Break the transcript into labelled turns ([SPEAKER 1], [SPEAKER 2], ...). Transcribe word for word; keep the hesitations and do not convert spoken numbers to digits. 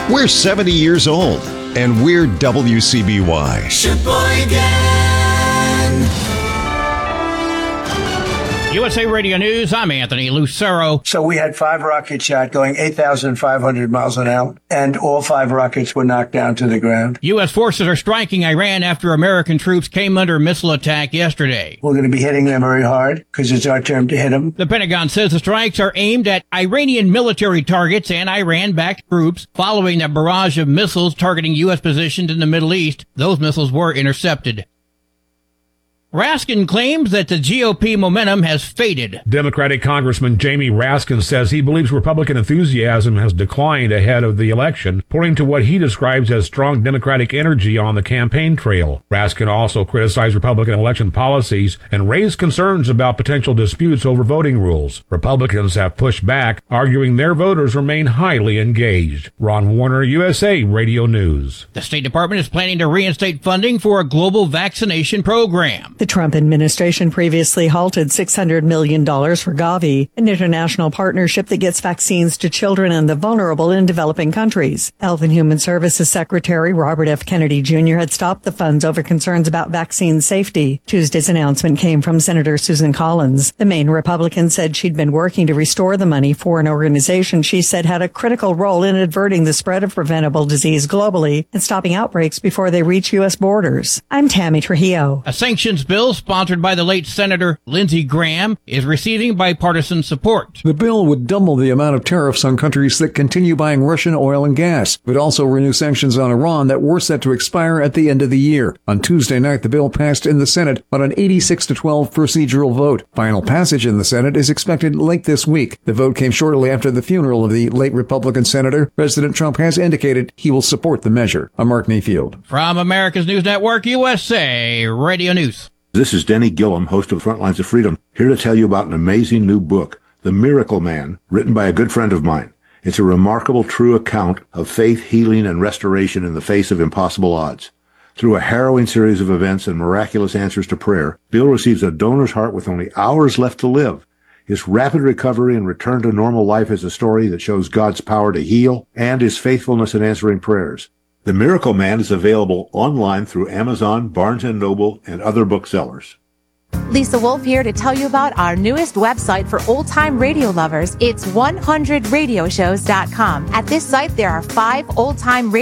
[SPEAKER 1] We're seventy years old, and we're W C B Y.
[SPEAKER 2] Sheboygan.
[SPEAKER 3] U S A Radio News, I'm Anthony Lucero.
[SPEAKER 4] So we had five rockets shot going eight thousand five hundred miles an hour, and all five rockets were knocked down to the ground.
[SPEAKER 3] U S forces are striking Iran after American troops came under missile attack yesterday.
[SPEAKER 4] We're going to be hitting them very hard because it's our turn to hit them.
[SPEAKER 3] The Pentagon says the strikes are aimed at Iranian military targets and Iran-backed groups following a barrage of missiles targeting U S positions in the Middle East. Those missiles were intercepted. Raskin claims that the G O P momentum has faded.
[SPEAKER 5] Democratic Congressman Jamie Raskin says he believes Republican enthusiasm has declined ahead of the election, pointing to what he describes as strong Democratic energy on the campaign trail. Raskin also criticized Republican election policies and raised concerns about potential disputes over voting rules. Republicans have pushed back, arguing their voters remain highly engaged. Ron Warner, U S A Radio News.
[SPEAKER 3] The State Department is planning to reinstate funding for a global vaccination program.
[SPEAKER 6] The Trump administration previously halted six hundred million dollars for Gavi, an international partnership that gets vaccines to children and the vulnerable in developing countries. Health and Human Services Secretary Robert F. Kennedy Junior had stopped the funds over concerns about vaccine safety. Tuesday's announcement came from Senator Susan Collins. The Maine Republican said she'd been working to restore the money for an organization she said had a critical role in averting the spread of preventable disease globally and stopping outbreaks before they reach U S borders. I'm Tammy Trujillo.
[SPEAKER 3] A sanctions bill sponsored by the late Senator Lindsey Graham is receiving bipartisan support.
[SPEAKER 7] The bill would double the amount of tariffs on countries that continue buying Russian oil and gas. It would also renew sanctions on Iran that were set to expire at the end of the year. On Tuesday night, the bill passed in the Senate on an eighty-six to twelve procedural vote. Final passage in the Senate is expected late this week. The vote came shortly after the funeral of the late Republican senator. President Trump has indicated he will support the measure. I'm Mark Mayfield.
[SPEAKER 3] From America's News Network, U S A Radio News.
[SPEAKER 8] This is Denny Gillum, host of Frontlines of Freedom, here to tell you about an amazing new book, The Miracle Man, written by a good friend of mine. It's a remarkable, true account of faith, healing, and restoration in the face of impossible odds. Through a harrowing series of events and miraculous answers to prayer, Bill receives a donor's heart with only hours left to live. His rapid recovery and return to normal life is a story that shows God's power to heal and his faithfulness in answering prayers. The Miracle Man is available online through Amazon, Barnes and Noble, and other booksellers.
[SPEAKER 9] Lisa Wolf here to tell you about our newest website for old-time radio lovers. It's one hundred radio shows dot com. At this site, there are five old-time radio